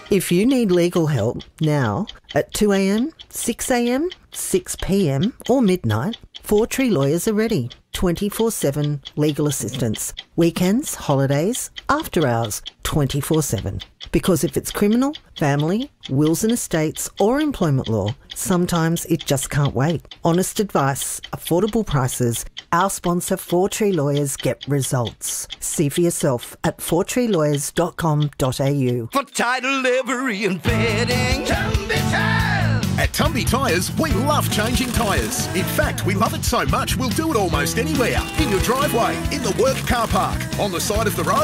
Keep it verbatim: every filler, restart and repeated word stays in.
If you need legal help now at two a.m, six a.m, six p.m or midnight, Four Tree Lawyers are ready. twenty-four seven legal assistance. Weekends, holidays, after hours, twenty-four seven. Because if it's criminal, family, wills and estates or employment law, sometimes it just can't wait. Honest advice, affordable prices. Our sponsor Four Tree Lawyers get results. See for yourself at four tree lawyers dot com dot a u. For title, livery and fitting, Tumby Tyres. At Tumby Tyres, we love changing tyres. In fact, we love it so much we'll do it almost anywhere. In your driveway, in the work car park, on the side of the road.